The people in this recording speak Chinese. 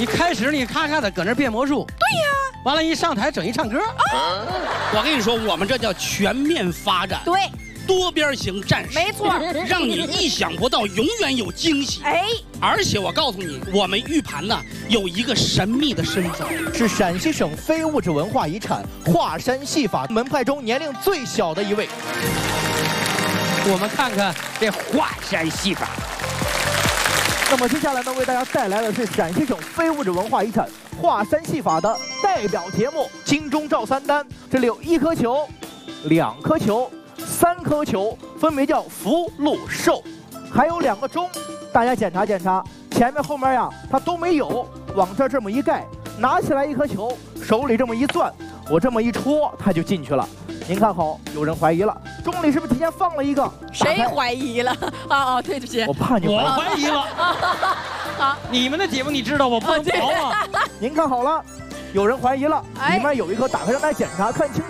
你开始你咔咔的搁那变魔术， 对呀。 完了，一上台整一唱歌。 我跟你说，我们这叫全面发展。 对。 多边形战士， 没错， 让你意想不到，永远有惊喜。 哎， 而且我告诉你，我们玉盘呢有一个神秘的身份， 是陕西省非物质文化遗产华山戏法门派中年龄最小的一位。 我们看看这华山戏法。 那么接下来呢，为大家带来的是陕西省非物质文化遗产华山戏法的代表节目《金钟罩三单》。这里有1颗球、2颗球。 3颗球分别叫福禄寿，还有2个钟，大家检查检查，前面后面呀它都没有，往这么一盖，拿起来1颗球，手里这么一攥，我这么一戳，它就进去了。您看好，有人怀疑了，钟里是不是提前放了一个？ 谁怀疑了？哦，对不起， 我怕你我怀疑了。 好， 你们的节目你知道我不能逃啊。 您看好了，有人怀疑了，里面有一颗，打开让大家检查看清楚。